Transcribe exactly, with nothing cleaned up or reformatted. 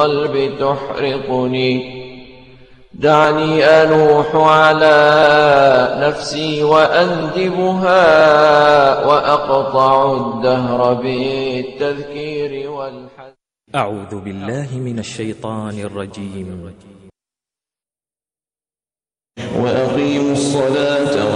القلب تحرقني. دعني ألوح على نفسي وأندبها وأقطع الدهر بالتذكير والحذر. أعوذ بالله من الشيطان الرجيم. وأقيموا الصلاة